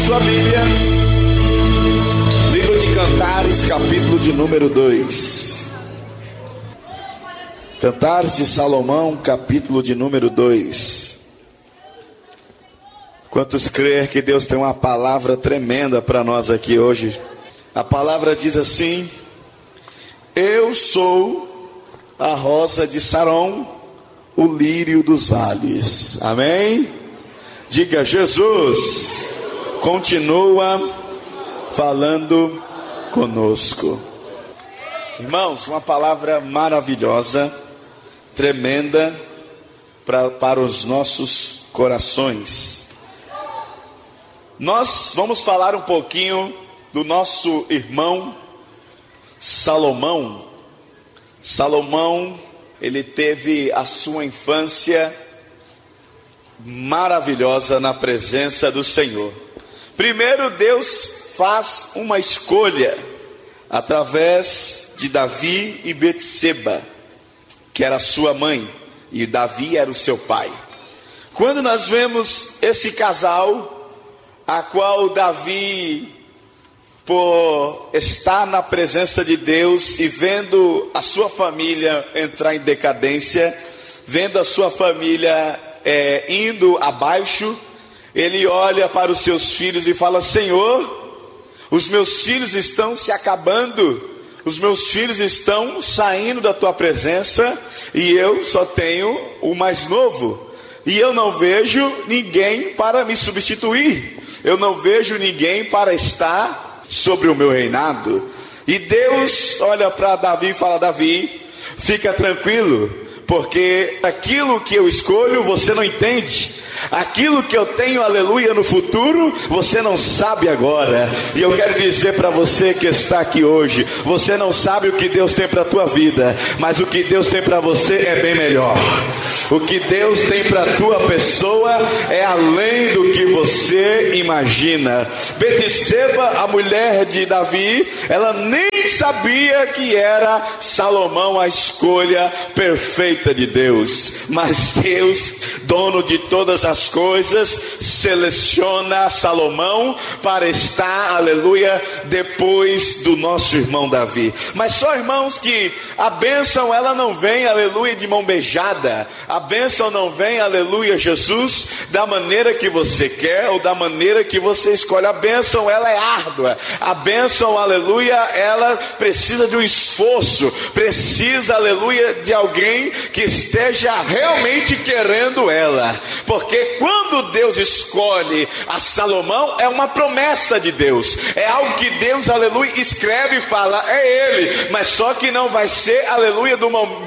sua Bíblia, livro de Cantares, capítulo de número 2. Cantares de Salomão, capítulo de número 2. Quantos creem que Deus tem uma palavra tremenda para nós aqui hoje? A palavra diz assim: eu sou a rosa de Saron, o lírio dos vales. Amém? Diga: Jesus continua falando conosco. Irmãos, uma palavra maravilhosa, tremenda para os nossos corações. Nós vamos falar um pouquinho do nosso irmão Salomão. Salomão, ele teve a sua infância maravilhosa na presença do Senhor. Primeiro, Deus faz uma escolha através de Davi e Betseba, que era sua mãe, e Davi era o seu pai. Quando nós vemos esse casal, a qual Davi, por estar na presença de Deus e vendo a sua família entrar em decadência, vendo a sua família indo abaixo, ele olha para os seus filhos e fala: Senhor, os meus filhos estão se acabando, os meus filhos estão saindo da tua presença, e eu só tenho o mais novo, e eu não vejo ninguém para me substituir, eu não vejo ninguém para estar sobre o meu reinado. E Deus olha para Davi e fala: Davi, fica tranquilo, porque aquilo que eu escolho você não entende, aquilo que eu tenho, aleluia, no futuro, você não sabe agora. E eu quero dizer para você que está aqui hoje, você não sabe o que Deus tem para a tua vida, mas o que Deus tem para você é bem melhor. O que Deus tem para a tua pessoa é além do que você imagina. Betseba, a mulher de Davi, ela nem sabia que era Salomão a escolha perfeita de Deus, mas Deus, dono de todas as coisas, seleciona Salomão para estar, aleluia, depois do nosso irmão Davi. Mas só, irmãos, que a bênção, ela não vem, aleluia, de mão beijada. A bênção não vem, aleluia, Jesus, da maneira que você quer ou da maneira que você escolhe. A bênção, ela é árdua. A bênção, aleluia, ela precisa de um esforço, precisa, aleluia, de alguém que esteja realmente querendo ela. Porque quando Deus escolhe a Salomão, é uma promessa de Deus, é algo que Deus, aleluia, escreve e fala: é ele, mas só que não vai ser, aleluia,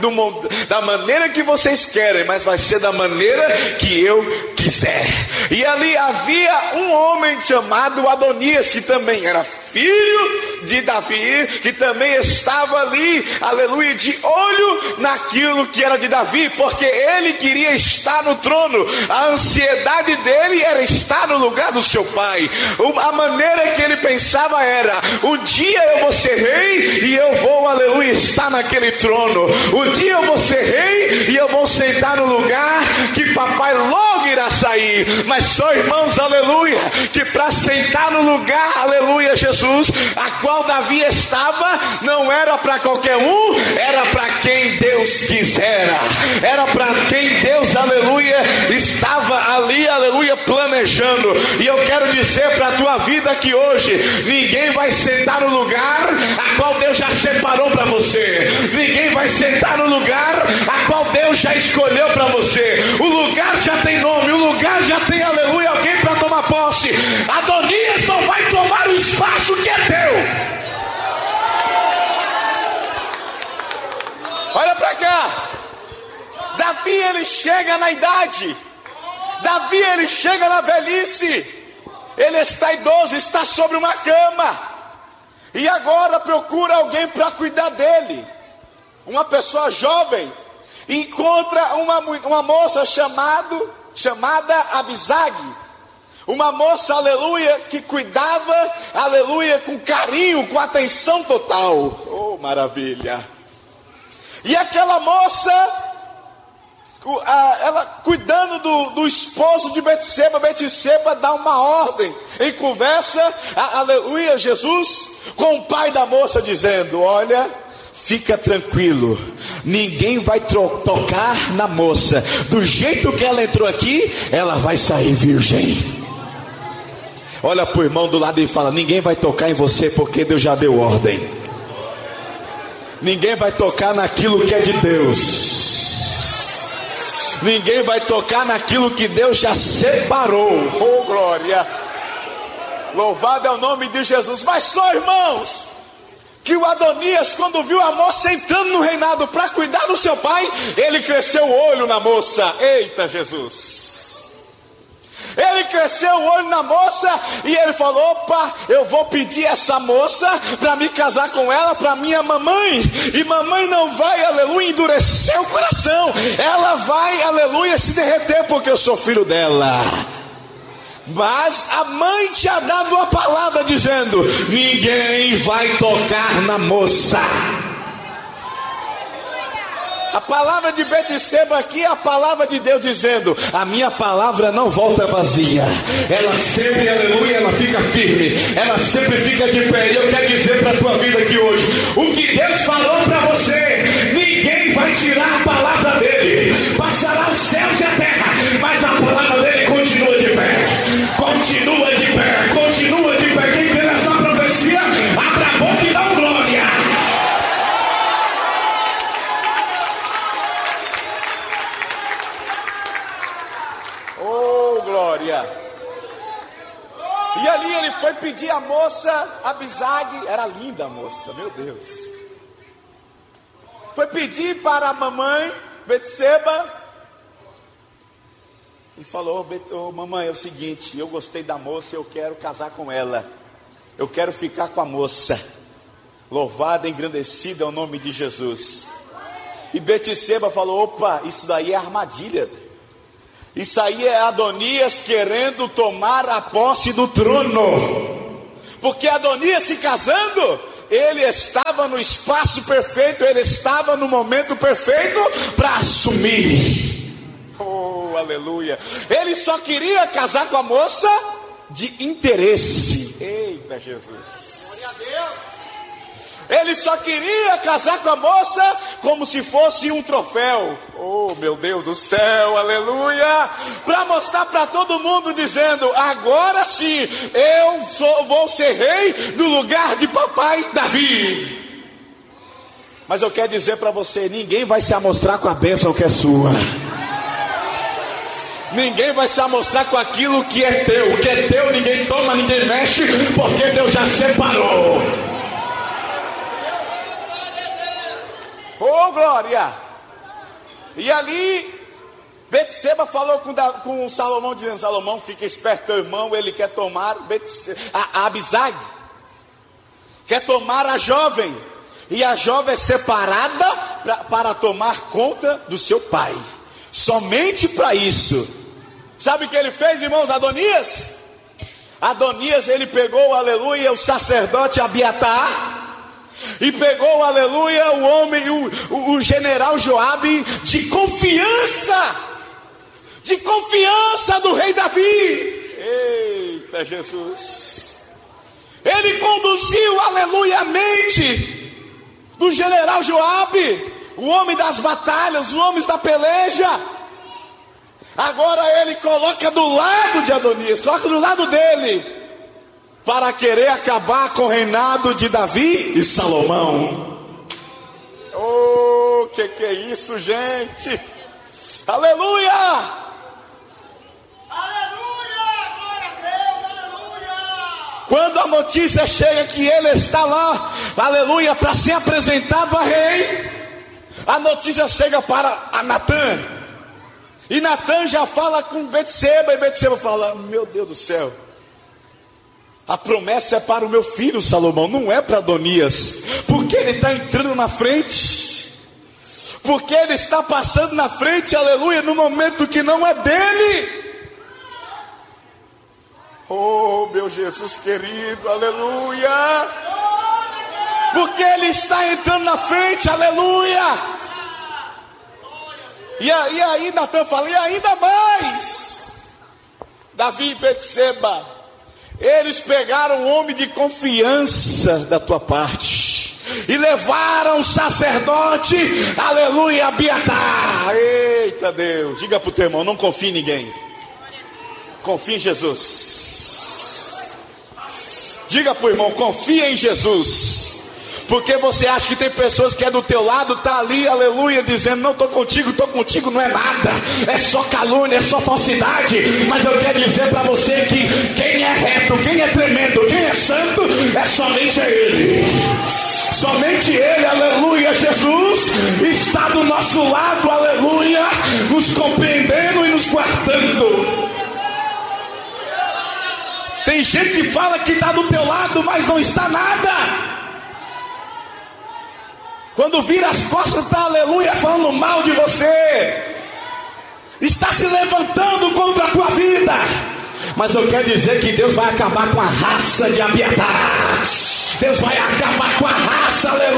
da maneira que vocês querem, mas vai ser da maneira que eu quiser. E ali havia um homem chamado Adonias, que também era filho de Davi, que também estava ali, aleluia, de olho naquilo que era de Davi, porque ele queria estar no trono. A ansiedade dele era estar no lugar do seu pai. A maneira que ele pensava era: um dia eu vou ser rei e eu vou, aleluia, estar naquele trono. Um dia eu vou ser rei e eu vou sentar no lugar que papai logo irá sair. Mas só, irmãos, aleluia, que para sentar no lugar, aleluia, Jesus, a qual Davi estava, não era para qualquer um, era para quem Deus quisera, era para quem Deus, aleluia, estava ali, aleluia, planejando. E eu quero dizer para a tua vida que hoje ninguém vai sentar no lugar a qual Deus já separou para você, ninguém vai sentar no lugar a qual Deus já escolheu para você. O lugar já tem nome, o lugar já tem, aleluia, alguém para tomar posse. Adonias não vai tomar o espaço que é teu. Olha para cá. Davi, ele chega na idade, Davi, ele chega na velhice, ele está idoso, está sobre uma cama, e agora procura alguém para cuidar dele. Uma pessoa jovem encontra uma moça chamada Abisag, uma moça, aleluia, que cuidava, aleluia, com carinho, com atenção total. Oh, maravilha! E aquela moça ela cuidando do esposo de Betseba. Betseba dá uma ordem em conversa, aleluia, Jesus, com o pai da moça, dizendo: olha, fica tranquilo, ninguém vai tocar na moça. Do jeito que ela entrou aqui, ela vai sair virgem. Olha para o irmão do lado e fala: ninguém vai tocar em você, porque Deus já deu ordem. Ninguém vai tocar naquilo que é de Deus. Ninguém vai tocar naquilo que Deus já separou. Oh, glória! Louvado é o nome de Jesus. Mas só, irmãos, que o Adonias, quando viu a moça entrando no reinado para cuidar do seu pai, ele cresceu o olho na moça. Eita, Jesus! Ele cresceu o olho na moça e ele falou: opa, eu vou pedir essa moça para me casar com ela, para minha mamãe. E mamãe não vai, aleluia, endurecer o coração. Ela vai, aleluia, se derreter, porque eu sou filho dela. Mas a mãe tinha dado uma palavra dizendo: ninguém vai tocar na moça. A palavra de Betseba aqui é a palavra de Deus dizendo: a minha palavra não volta vazia. Ela sempre, aleluia, ela fica firme. Ela sempre fica de pé. E eu quero dizer para a tua vida aqui hoje: o que Deus falou para você, ninguém vai tirar a palavra dele. Passará os céus e a terra, mas a palavra dele continua de pé. Continua de pé, continua de pé. Quem crê nessa profecia, abra a boca e dá glória. Oh, glória. E ali ele foi pedir a moça, Abisag. Era linda a moça, meu Deus. Foi pedir para a mamãe Betseba e falou: oh, mamãe, é o seguinte, eu gostei da moça, eu quero casar com ela, eu quero ficar com a moça. Louvado, engrandecido é o nome de Jesus. E Betseba falou: opa, isso daí é armadilha. Isso aí é Adonias querendo tomar a posse do trono. Porque Adonias se casando, ele estava no espaço perfeito, ele estava no momento perfeito para assumir. Oh, aleluia. Ele só queria casar com a moça de interesse. Eita, Jesus. Glória a Deus. Ele só queria casar com a moça como se fosse um troféu. Oh, meu Deus do céu, aleluia. Para mostrar para todo mundo, dizendo: agora sim, vou ser rei no lugar de papai Davi. Mas eu quero dizer para você: ninguém vai se amostrar com a bênção que é sua. Ninguém vai se amostrar com aquilo que é teu. O que é teu ninguém toma, ninguém mexe, porque Deus já separou. Oh, glória! E ali Betseba falou com Salomão, dizendo: Salomão, fica esperto, teu irmão, ele quer tomar a Abisag, quer tomar a jovem, e a jovem é separada para tomar conta do seu pai. Somente para isso. Sabe o que ele fez, irmãos? Adonias, ele pegou, aleluia, o sacerdote Abiatar, e pegou, aleluia, o homem, o general Joabe, de confiança do rei Davi. Eita, Jesus. Ele conduziu, aleluia, a mente do general Joabe, o homem das batalhas, os homens da peleja. Agora ele coloca do lado de Adonias, coloca do lado dele, para querer acabar com o reinado de Davi e Salomão. Oh, que é isso, gente? Aleluia! Aleluia! Glória a Deus, aleluia! Quando a notícia chega que ele está lá, aleluia, para ser apresentado a rei, a notícia chega para a Natã. E Natã já fala com Betseba, e Betseba fala: meu Deus do céu, a promessa é para o meu filho Salomão, não é para Adonias. Porque ele está entrando na frente, porque ele está passando na frente, aleluia, no momento que não é dele. Oh, meu Jesus querido, aleluia. Porque ele está entrando na frente, aleluia. E aí Natan fala, e ainda mais, Davi e Betseba, eles pegaram um homem de confiança da tua parte e levaram o sacerdote, aleluia, Abiatar. Eita Deus, diga para o teu irmão, não confie em ninguém, confie em Jesus. Diga para o irmão, confia em Jesus. Porque você acha que tem pessoas que é do teu lado, está ali, aleluia, dizendo, não, estou contigo, não é nada, é só calúnia, é só falsidade. Mas eu quero dizer para você que quem é reto, quem é tremendo, quem é santo, é somente Ele. Somente Ele, aleluia, Jesus, está do nosso lado, aleluia, nos compreendendo e nos guardando. Tem gente que fala que está do teu lado, mas não está nada. Quando vira as costas, está, aleluia, falando mal de você, está se levantando contra a tua vida. Mas eu quero dizer que Deus vai acabar com a raça de Abiatar. Deus vai acabar com a raça, aleluia,